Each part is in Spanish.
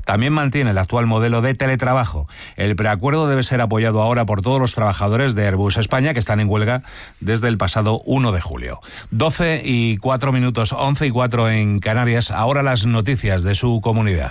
También mantiene el actual modelo de teletrabajo. El preacuerdo debe ser apoyado ahora por todos los trabajadores de Airbus España, que están en huelga desde el pasado 1 de julio. 12:04, 11:04 en Canarias. Ahora las noticias de su comunidad.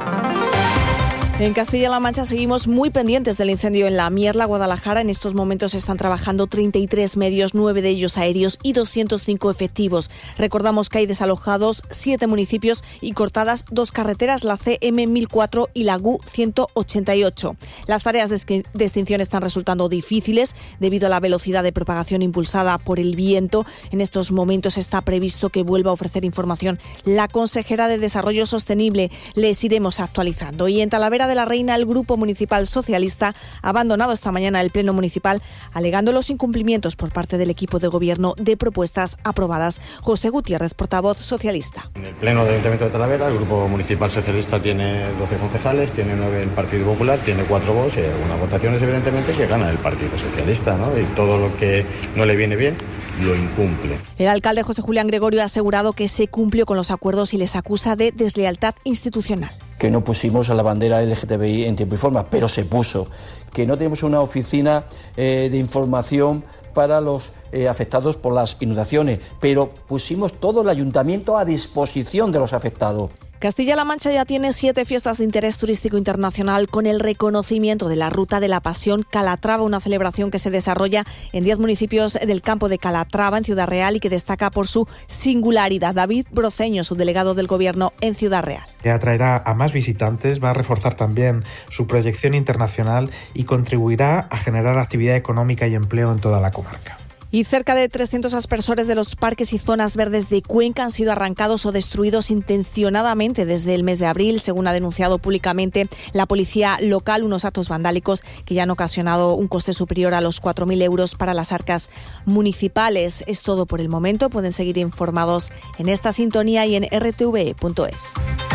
En Castilla-La Mancha seguimos muy pendientes del incendio en La Mierla, Guadalajara. En estos momentos están trabajando 33 medios, 9 de ellos aéreos y 205 efectivos. Recordamos que hay desalojados 7 municipios y cortadas 2 carreteras, la CM1004 y la GU 188. Las tareas de extinción están resultando difíciles debido a la velocidad de propagación impulsada por el viento. En estos momentos está previsto que vuelva a ofrecer información la consejera de Desarrollo Sostenible. Les iremos actualizando. Y en Talavera de la Reina, el Grupo Municipal Socialista ha abandonado esta mañana el Pleno Municipal alegando los incumplimientos por parte del equipo de gobierno de propuestas aprobadas. José Gutiérrez, portavoz socialista. En el Pleno del Ayuntamiento de Talavera, el Grupo Municipal Socialista tiene 12 concejales, tiene 9 el Partido Popular, tiene 4 votos y algunas votaciones evidentemente que gana el Partido Socialista, ¿no? Y todo lo que no le viene bien lo incumple. El alcalde José Julián Gregorio ha asegurado que se cumplió con los acuerdos y les acusa de deslealtad institucional. Que no pusimos a la bandera LGTBI en tiempo y forma, pero se puso. Que no tenemos una oficina de información para los afectados por las inundaciones, pero pusimos todo el ayuntamiento a disposición de los afectados. Castilla-La Mancha ya tiene 7 fiestas de interés turístico internacional con el reconocimiento de la Ruta de la Pasión Calatrava, una celebración que se desarrolla en 10 municipios del campo de Calatrava, en Ciudad Real, y que destaca por su singularidad. David Broceño, subdelegado del Gobierno en Ciudad Real. Que atraerá a más visitantes, va a reforzar también su proyección internacional y contribuirá a generar actividad económica y empleo en toda la comarca. Y cerca de 300 aspersores de los parques y zonas verdes de Cuenca han sido arrancados o destruidos intencionadamente desde el mes de abril, según ha denunciado públicamente la policía local, unos actos vandálicos que ya han ocasionado un coste superior a los 4.000 euros para las arcas municipales. Es todo por el momento. Pueden seguir informados en esta sintonía y en rtve.es.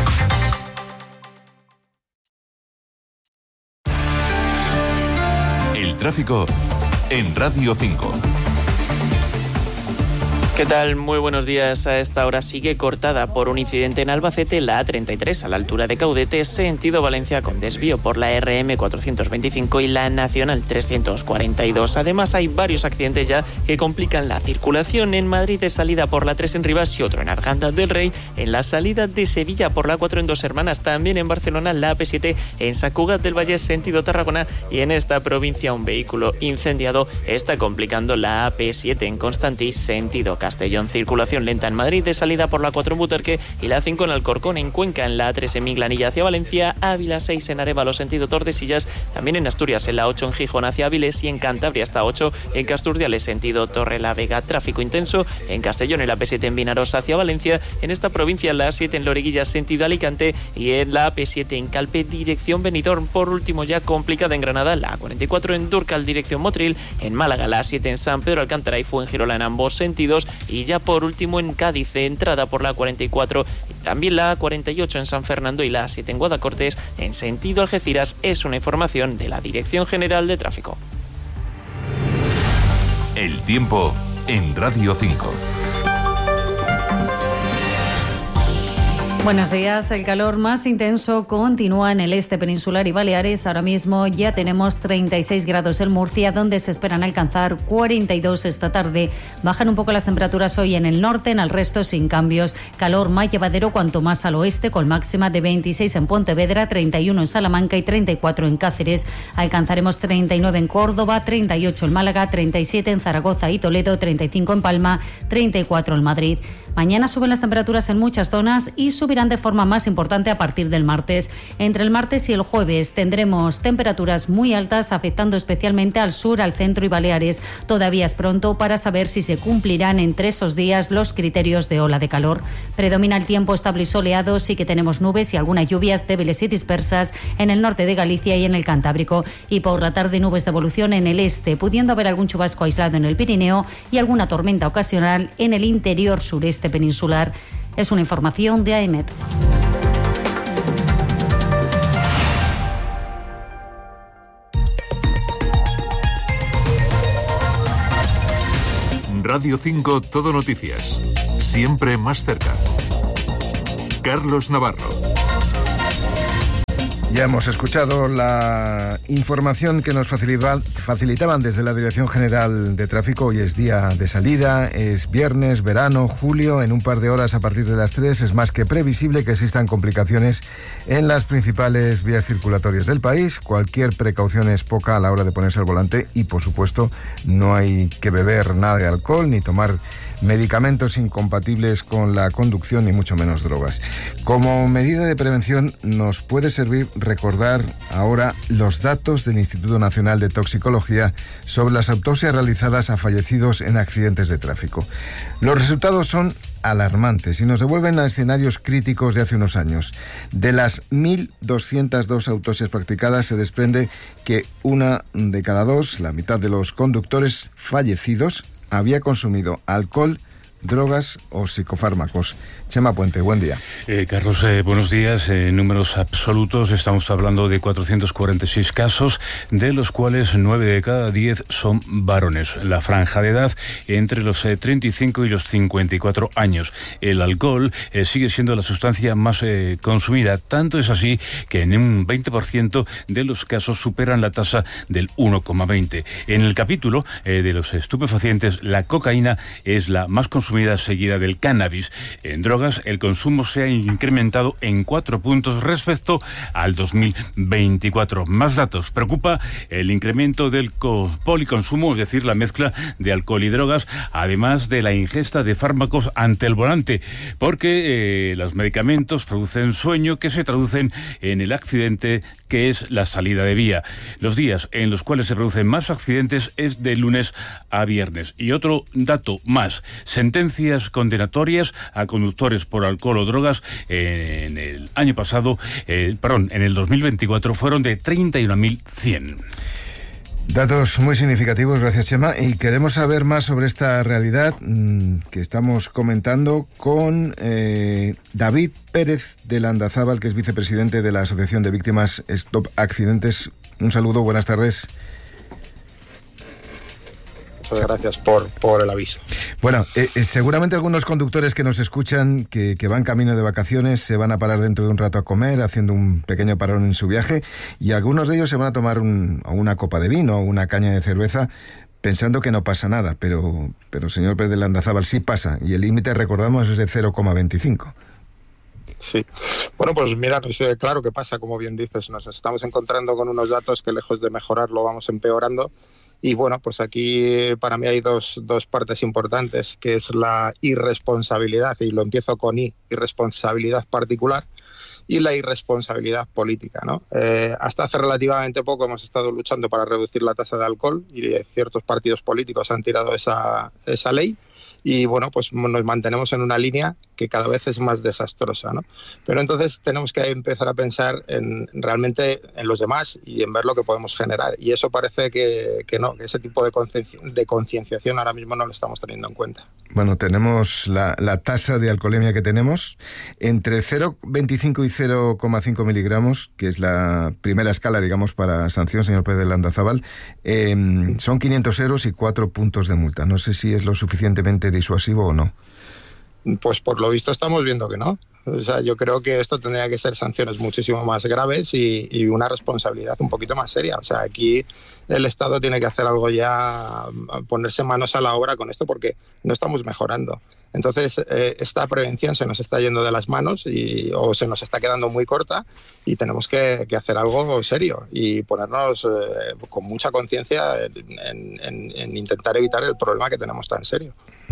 El tráfico en Radio 5. ¿Qué tal? Muy buenos días. A esta hora sigue cortada por un incidente en Albacete la A33 a la altura de Caudete, sentido Valencia, con desvío por la RM 425 y la Nacional 342. Además, hay varios accidentes ya que complican la circulación. En Madrid, de salida por la 3 en Rivas y otro en Arganda del Rey. En la salida de Sevilla por la 4 en Dos Hermanas. También en Barcelona, la AP7 en Sant Cugat del Vallès, sentido Tarragona. Y en esta provincia, un vehículo incendiado está complicando la AP7 en Constantí, sentido Castellón. Circulación lenta en Madrid, de salida por la 4 en Butarque y la 5 en Alcorcón. En Cuenca, en la A3 en Miglanilla hacia Valencia, Ávila 6 en Arévalo, sentido Tordesillas. También en Asturias, en la 8 en Gijón hacia Avilés y en Cantabria hasta 8 en Casturdiales, sentido Torrelavega. Tráfico intenso en Castellón, en la P7 en Vinaroz hacia Valencia. En esta provincia, la 7 en Loriguilla, sentido Alicante, y en la P7 en Calpe, dirección Benidorm. Por último, ya complicada en Granada, la 44 en Durcal, dirección Motril. En Málaga, la 7 en San Pedro Alcántara y Fuengirola en ambos sentidos. Y ya por último en Cádiz, de entrada por la 44, también la 48 en San Fernando y la 7 en Guadacortes en sentido Algeciras. Es una información de la Dirección General de Tráfico. El tiempo en Radio 5. Buenos días. El calor más intenso continúa en el este peninsular y Baleares. Ahora mismo ya tenemos 36 grados en Murcia, donde se esperan alcanzar 42 esta tarde. Bajan un poco las temperaturas hoy en el norte, en el resto sin cambios. Calor más llevadero cuanto más al oeste, con máxima de 26 en Pontevedra, 31 en Salamanca y 34 en Cáceres. Alcanzaremos 39 en Córdoba, 38 en Málaga, 37 en Zaragoza y Toledo, 35 en Palma, 34 en Madrid. Mañana suben las temperaturas en muchas zonas y subirán de forma más importante a partir del martes. Entre el martes y el jueves tendremos temperaturas muy altas, afectando especialmente al sur, al centro y Baleares. Todavía es pronto para saber si se cumplirán entre esos días los criterios de ola de calor. Predomina el tiempo estable y soleado, sí que tenemos nubes y algunas lluvias débiles y dispersas en el norte de Galicia y en el Cantábrico. Y por la tarde nubes de evolución en el este, pudiendo haber algún chubasco aislado en el Pirineo y alguna tormenta ocasional en el interior sureste peninsular. Es una información de AEMET. Radio 5 Todo Noticias. Siempre más cerca. Carlos Navarro. Ya hemos escuchado la información que nos facilitaban desde la Dirección General de Tráfico. Hoy es día de salida, es viernes, verano, julio. En un par de horas a partir de las 3 es más que previsible que existan complicaciones en las principales vías circulatorias del país. Cualquier precaución es poca a la hora de ponerse al volante y, por supuesto, no hay que beber nada de alcohol ni tomar medicamentos incompatibles con la conducción, ni mucho menos drogas. Como medida de prevención nos puede servir recordar ahora los datos del Instituto Nacional de Toxicología sobre las autopsias realizadas a fallecidos en accidentes de tráfico. Los resultados son alarmantes y nos devuelven a escenarios críticos de hace unos años. De las 1.202 autopsias practicadas se desprende que una de cada dos, la mitad de los conductores fallecidos, había consumido alcohol, drogas o psicofármacos. Chema Puente, buen día. Carlos, buenos días. En números absolutos estamos hablando de 446 casos, de los cuales 9 de cada 10 son varones. La franja de edad entre los 35 y los 54 años. El alcohol sigue siendo la sustancia más consumida. Tanto es así que en un 20% de los casos superan la tasa del 1,20. En el capítulo de los estupefacientes, la cocaína es la más consumida, seguida del cannabis. En drogas, el consumo se ha incrementado en 4 puntos respecto al 2024. Más datos. Preocupa el incremento del policonsumo, es decir, la mezcla de alcohol y drogas, además de la ingesta de fármacos ante el volante, porque los medicamentos producen sueño que se traducen en el accidente, que es la salida de vía. Los días en los cuales se producen más accidentes es de lunes a viernes. Y otro dato más: sentencias condenatorias a conductores por alcohol o drogas en el año pasado, en el 2024 fueron de 31.100. Datos muy significativos, gracias Chema. Y queremos saber más sobre esta realidad que estamos comentando con David Pérez de Landazábal, que es vicepresidente de la Asociación de Víctimas Stop Accidentes. Un saludo, buenas tardes. Muchas gracias por el aviso. Bueno, seguramente algunos conductores que nos escuchan, que van camino de vacaciones, se van a parar dentro de un rato a comer, haciendo un pequeño parón en su viaje, y algunos de ellos se van a tomar una copa de vino o una caña de cerveza, pensando que no pasa nada, pero señor Pérez de Landazábal, sí pasa, y el límite, recordamos, es de 0,25. Sí. Bueno, pues mira, claro que pasa, como bien dices. Nos estamos encontrando con unos datos que, lejos de mejorar, lo vamos empeorando. Y bueno, pues aquí para mí hay dos partes importantes, que es la irresponsabilidad, y lo empiezo con irresponsabilidad particular, y la irresponsabilidad política, ¿no? Hasta hace relativamente poco hemos estado luchando para reducir la tasa de alcohol, y ciertos partidos políticos han tirado esa ley. Y bueno, pues nos mantenemos en una línea que cada vez es más desastrosa, ¿no? Pero entonces tenemos que empezar a pensar realmente en los demás y en ver lo que podemos generar. Y eso parece que no, que ese tipo de concienciación ahora mismo no lo estamos teniendo en cuenta. Bueno, tenemos la tasa de alcoholemia que tenemos entre 0,25 y 0,5 miligramos, que es la primera escala, digamos, para sanción, señor Pérez de Landazábal. Son 500 euros y 4 puntos de multa. No sé si es lo suficientemente disuasivo o no. Pues por lo visto estamos viendo que no. O sea, yo creo que esto tendría que ser sanciones muchísimo más graves y una responsabilidad un poquito más seria. O sea, aquí el Estado tiene que hacer algo ya, ponerse manos a la obra con esto, porque no estamos mejorando. Entonces, esta prevención se nos está yendo de las manos o se nos está quedando muy corta, y tenemos que hacer algo serio y ponernos con mucha conciencia en intentar evitar el problema que tenemos tan serio.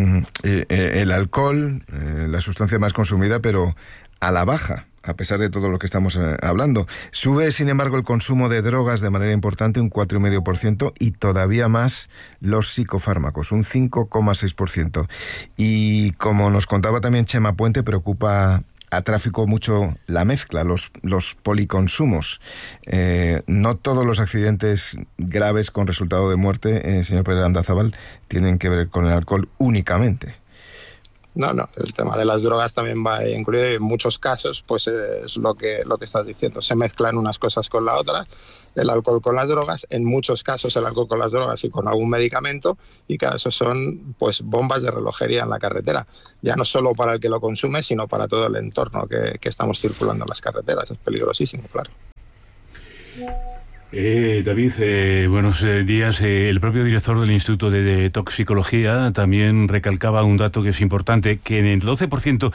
El alcohol, la sustancia más consumida, pero a la baja, a pesar de todo lo que estamos hablando. Sube, sin embargo, el consumo de drogas de manera importante, un 4,5%, y todavía más los psicofármacos, un 5,6%. Y como nos contaba también Chema Puente, preocupa a tráfico mucho la mezcla, los policonsumos. No todos los accidentes graves con resultado de muerte, señor Pérez de Landazábal, tienen que ver con el alcohol únicamente. No, el tema de las drogas también va incluido, y en muchos casos pues es lo que estás diciendo, se mezclan unas cosas con la otra, el alcohol con las drogas, en muchos casos el alcohol con las drogas y con algún medicamento, y cada eso son pues bombas de relojería en la carretera, ya no solo para el que lo consume, sino para todo el entorno que estamos circulando en las carreteras. Es peligrosísimo, claro. David, buenos días. El propio director del Instituto de Toxicología también recalcaba un dato que es importante, que en el 12%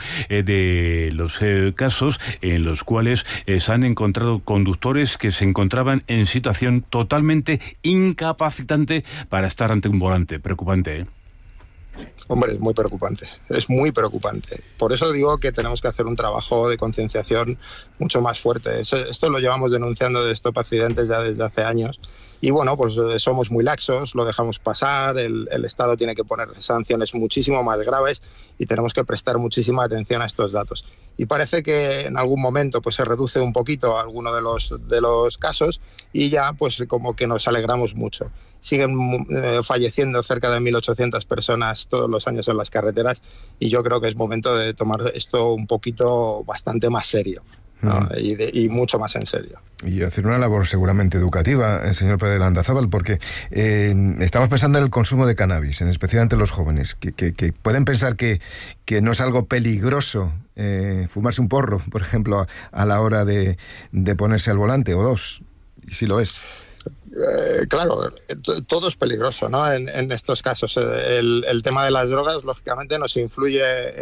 de los casos en los cuales se han encontrado conductores que se encontraban en situación totalmente incapacitante para estar ante un volante. Preocupante, ¿eh? Hombre, es muy preocupante. Por eso digo que tenemos que hacer un trabajo de concienciación mucho más fuerte. Esto lo llevamos denunciando de Stop Accidentes ya desde hace años. Y bueno, pues somos muy laxos, lo dejamos pasar, el Estado tiene que poner sanciones muchísimo más graves y tenemos que prestar muchísima atención a estos datos. Y parece que en algún momento pues se reduce un poquito alguno de los casos y ya pues como que nos alegramos mucho. Siguen falleciendo cerca de 1.800 personas todos los años en las carreteras y yo creo que es momento de tomar esto un poquito bastante más serio, ¿no? Y mucho más en serio. Y hacer una labor seguramente educativa, señor Pérez de Landazábal, porque estamos pensando en el consumo de cannabis, en especial entre los jóvenes, que pueden pensar que no es algo peligroso fumarse un porro, por ejemplo, a la hora de ponerse al volante, o dos, y sí lo es. Claro, todo es peligroso, ¿no? En estos casos. El tema de las drogas, lógicamente, nos influye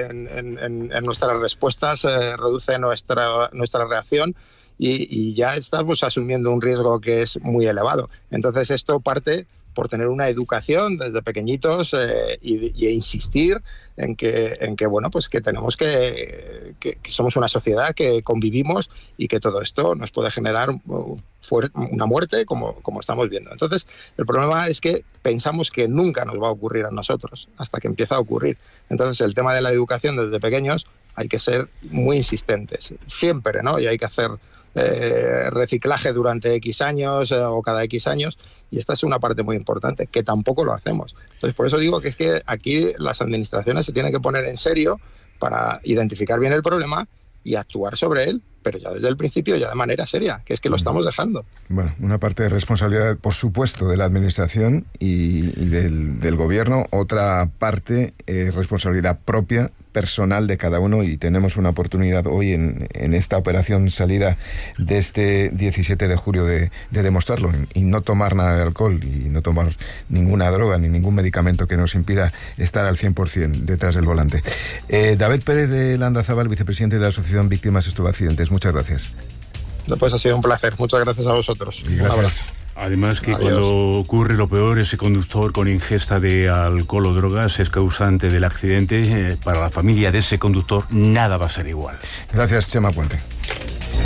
en nuestras respuestas, reduce nuestra reacción y ya estamos asumiendo un riesgo que es muy elevado. Entonces, esto parte por tener una educación desde pequeñitos y insistir en que bueno, pues que tenemos que somos una sociedad que convivimos y que todo esto nos puede generar una muerte como estamos viendo. Entonces, el problema es que pensamos que nunca nos va a ocurrir a nosotros hasta que empieza a ocurrir. Entonces, el tema de la educación desde pequeños hay que ser muy insistentes, siempre, ¿no? Y hay que hacer reciclaje durante X años o cada X años, y esta es una parte muy importante, que tampoco lo hacemos. Entonces, por eso digo que es que aquí las administraciones se tienen que poner en serio para identificar bien el problema y actuar sobre él, pero ya desde el principio, ya de manera seria, que es que lo estamos dejando. Bueno, una parte de responsabilidad, por supuesto, de la administración y del gobierno, otra parte responsabilidad propia, personal de cada uno, y tenemos una oportunidad hoy en esta operación salida de este 17 de julio de demostrarlo, y no tomar nada de alcohol y no tomar ninguna droga ni ningún medicamento que nos impida estar al 100% detrás del volante. David Pérez de Landazábal, vicepresidente de la Asociación Víctimas de Estupefacientes, muchas gracias. Pues ha sido un placer, muchas gracias a vosotros. Y gracias. Además que Adiós. Cuando ocurre lo peor, ese conductor con ingesta de alcohol o drogas es causante del accidente. Para la familia de ese conductor nada va a ser igual. Gracias, Chema Puente.